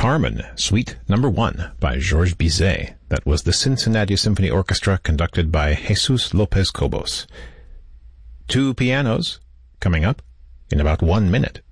Carmen, Suite Number 1 by Georges Bizet. That was the Cincinnati Symphony Orchestra conducted by Jesus Lopez Cobos. Two pianos coming up in about 1 minute.